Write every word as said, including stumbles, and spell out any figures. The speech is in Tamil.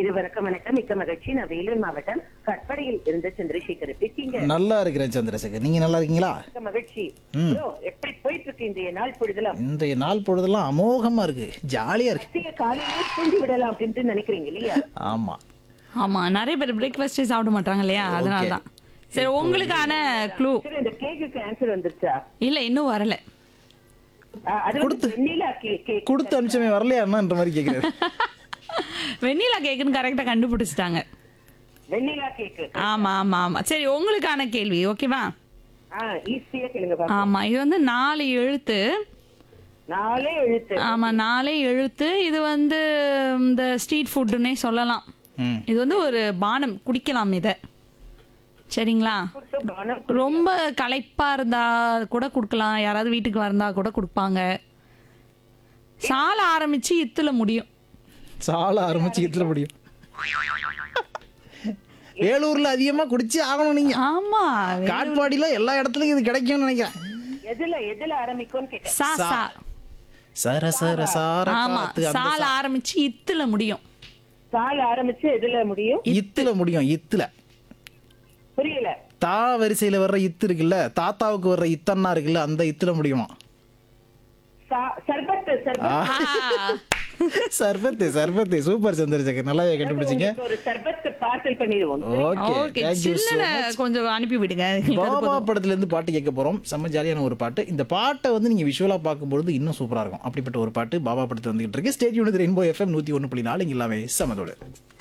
இருவருக்கும் வணக்கம். மிக்க மகிழ்ச்சி. நான் வேலூர் மாவட்டம் கட்படையில் இருந்த சந்திரசேகர் பேசிங்க. நல்லா இருக்கிறேன் சந்திரசேகர், நீங்க நல்லா இருக்கீங்களா? மிக்க மகிழ்ச்சி. ம். bro, எப்படி போயிட்டு இருக்கு இந்த நாள் பொழுதுலாம்? இன்றைய நாள் பொழுதெல்லாம் அமோகமா இருக்கு, ஜாலியா இருக்கு. மத்திய காலையிலே தூண்டி விடலாம் அப்படின்ட்டு நினைக்கிறீங்க இல்லையா? ஆமா ஆமா, நிறைய பேர் பிரேக்ஃபாஸ்டே சாப்பிட மாட்டாங்க இல்லையா, அதனால தான். சரி, உங்களுக்கான க்ளூ. சரி, இந்த கேக்குக்கு ஆன்சர் வந்துருச்சா? இல்ல, இன்னும் வரல. ஆ, அது வந்து வெண்ணிலா கேக். கேக் கொடுத்த அம்சமே வரலையான்ற மாதிரி கேக்குறாரு. வெண்ணிலா கேக்குன்னு கரெக்டா கண்டுபிடிச்சிட்டாங்க. வெண்ணிலா கேக். ஆமா ஆமா ஆமா. சரி, உங்களுக்கான கேள்வி ஓகேவா? ஆ, ஈஸியா கேளுங்க பாப்போம். ஆமா, இது வந்து நாலு எழுத்து. நாலே எழுத்து. ஆமா, நாலே எழுத்து. இது வந்து இந்த ஸ்ட்ரீட் ஃபுட்டுன்னே சொல்லலாம். ம். இது வந்து ஒரு பானம், குடிக்கலாம் இத. சரிங்களா? புட்டு பானம். ரொம்ப களைப்பா இருந்தா கூட குடுக்கலாம், யாராவது வீட்டுக்கு வந்தா கூட கொடுப்பாங்க. சால ஆரம்பிச்சு இத்துல முடியும். சால ஆரம்பிச்சு இட்ல முடியும். வேலூர்ல அதிகமா குடிச்சு ஆகணும் நீங்க. ஆமா, காட்பாடியில எல்லா இடத்துலயும் இது கிடைக்கும்னு நினைக்கிறேன். எதுல எதுல ஆரம்பிக்கும்னு கேட்டேன். சா சா. சர சர சார ஆமா, காத்து அந்த சால ஆரம்பிச்சு இத்துல முடியும். சால் ஆரம்பிச்சு எதுல முடியும்? இத்துல முடியும். இத்துல புரியல. தா வரிசையில வர்ற இத்து இருக்குல்ல, தாத்தாவுக்கு வர்ற இத்தன்னா இருக்குல்ல, அந்த இத்துல முடியுமா? சா- சர்பத்து சர்பத். ஆ, சர்பத்து சர்பத்து. சூப்பர் சந்திரசேகர், நல்லாவே கண்டுபிடிச்சீங்க. உங்களுக்கு ஒரு சர்பத் பார்சல் பண்ணிடுவோம். Okay, okay. Thank you so சின்ன மச். கொஞ்சம் அனுப்பி விடுங்க. பாபா படத்துல இருந்து பாட்டு கேட்க போறோம். செம்ம ஜாலியான ஒரு பாட்டு. இந்த பாட்டை வந்து நீங்க விஷுவலா பார்க்கும்போது இன்னும் சூப்பரா இருக்கும். அப்படிப்பட்ட ஒரு பாட்டு பாபா படத்துல வந்துகிட்டு இருக்கு. ஸ்டேட் யூனிட் ரெயின்போ எஃப்எம் நூத்தி ஒன்னு புள்ளி நாலு இங்க எல்லாமே சமதோடு.